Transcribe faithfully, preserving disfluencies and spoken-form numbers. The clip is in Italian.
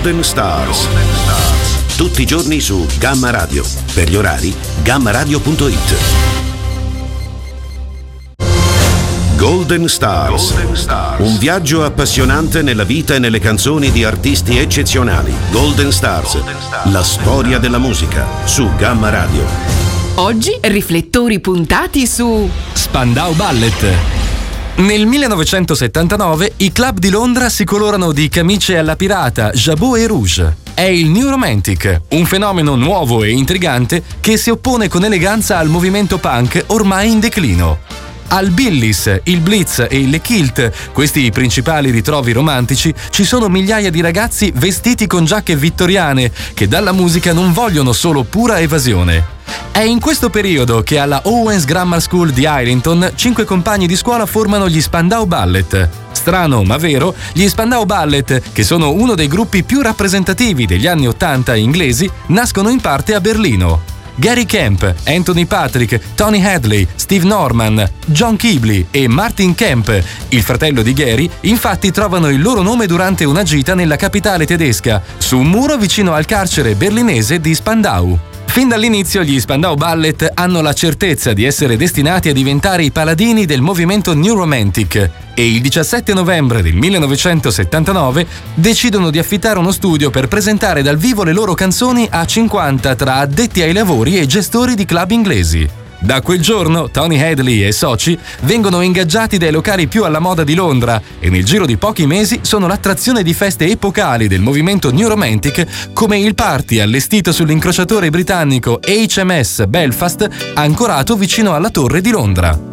Golden Stars. Tutti i giorni su Gamma Radio. Per gli orari, gamma radio punto it. Golden Stars. Golden Stars. Un viaggio appassionante nella vita e nelle canzoni di artisti eccezionali. Golden Stars. Golden Stars. La storia della musica su Gamma Radio. Oggi riflettori puntati su Spandau Ballet. Nel millenovecentosettantanove i club di Londra si colorano di camicie alla pirata, jabot e rouge. È il New Romantic, un fenomeno nuovo e intrigante che si oppone con eleganza al movimento punk ormai in declino. Al Billis, il Blitz e il Kilt, questi i principali ritrovi romantici, ci sono migliaia di ragazzi vestiti con giacche vittoriane che dalla musica non vogliono solo pura evasione. È in questo periodo che alla Owens Grammar School di Islington cinque compagni di scuola formano gli Spandau Ballet. Strano ma vero, gli Spandau Ballet, che sono uno dei gruppi più rappresentativi degli anni ottanta inglesi, nascono in parte a Berlino. Gary Kemp, Anthony Patrick, Tony Hadley, Steve Norman, John Keebley e Martin Kemp, il fratello di Gary, infatti trovano il loro nome durante una gita nella capitale tedesca, su un muro vicino al carcere berlinese di Spandau. Fin dall'inizio gli Spandau Ballet hanno la certezza di essere destinati a diventare i paladini del movimento New Romantic e il diciassette novembre del millenovecentosettantanove decidono di affittare uno studio per presentare dal vivo le loro canzoni a cinquanta tra addetti ai lavori e gestori di club inglesi. Da quel giorno Tony Hadley e soci vengono ingaggiati dai locali più alla moda di Londra e nel giro di pochi mesi sono l'attrazione di feste epocali del movimento New Romantic, come il party allestito sull'incrociatore britannico H M S Belfast ancorato vicino alla Torre di Londra.